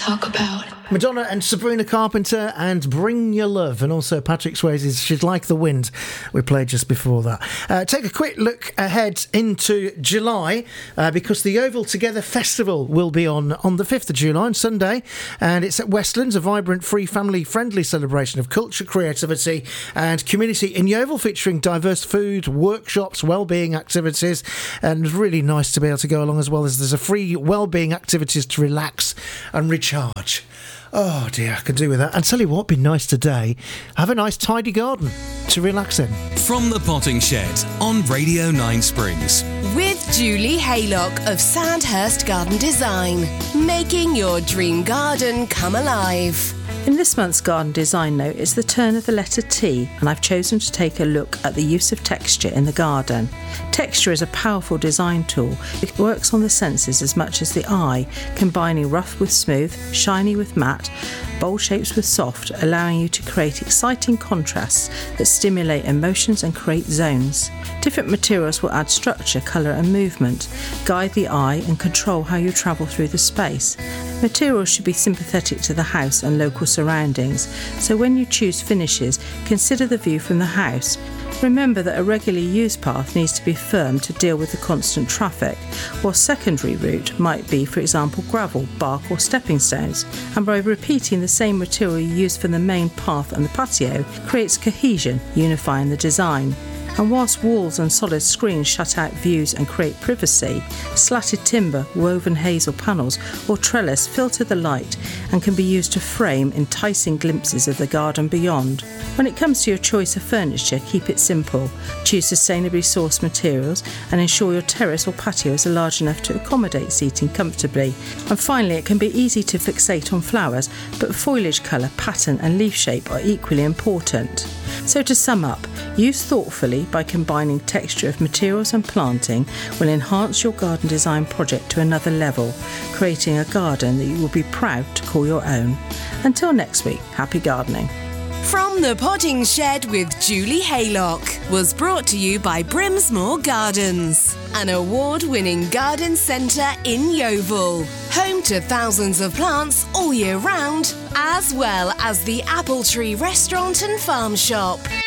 talk about. Madonna and Sabrina Carpenter and Bring Your Love, and also Patrick Swayze's She's Like the Wind we played just before that. Take a quick look ahead into July because the Yeovil Together Festival will be on the 5th of July on Sunday, and it's at Westlands, a vibrant, free, family-friendly celebration of culture, creativity and community in Yeovil, featuring diverse food, workshops, wellbeing activities, and it's really nice to be able to go along, as well as there's a free wellbeing activities to relax and recharge. Oh dear, I could do with that. And tell you what would be nice today, have a nice tidy garden to relax in. From the Potting Shed on Radio 9 Springs. With Julie Haylock of Sandhurst Garden Design, making your dream garden come alive. In this month's garden design note is the turn of the letter T, and I've chosen to take a look at the use of texture in the garden. Texture is a powerful design tool. It works on the senses as much as the eye, combining rough with smooth, shiny with matte, bold shapes with soft, allowing you to create exciting contrasts that stimulate emotions and create zones. Different materials will add structure, colour and movement, guide the eye and control how you travel through the space. Materials should be sympathetic to the house and local surroundings, so when you choose finishes, consider the view from the house. Remember that a regularly used path needs to be firm to deal with the constant traffic, while secondary route might be, for example, gravel, bark or stepping stones, and by repeating the same material you use for the main path and the patio creates cohesion, unifying the design. And whilst walls and solid screens shut out views and create privacy, slatted timber, woven hazel panels or trellis filter the light and can be used to frame enticing glimpses of the garden beyond. When it comes to your choice of furniture, keep it simple. Choose sustainably sourced materials and ensure your terrace or patios are large enough to accommodate seating comfortably. And finally, it can be easy to fixate on flowers, but foliage colour, pattern and leaf shape are equally important. So to sum up, use thoughtfully by combining texture of materials and planting will enhance your garden design project to another level, creating a garden that you will be proud to call your own. Until next week, happy gardening. From the Potting Shed with Julie Haylock was brought to you by Brimsmore Gardens, an award-winning garden centre in Yeovil, home to thousands of plants all year round, as well as the Apple Tree Restaurant and Farm Shop.